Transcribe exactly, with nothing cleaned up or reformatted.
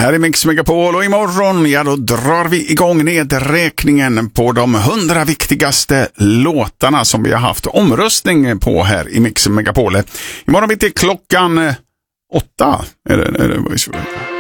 Här är Mix Megapol och imorgon, ja då drar vi igång nedräkningen på de hundra viktigaste låtarna som vi har haft omröstning på här i Mix Megapol. Imorgon bitti klockan åtta. Är det, är det,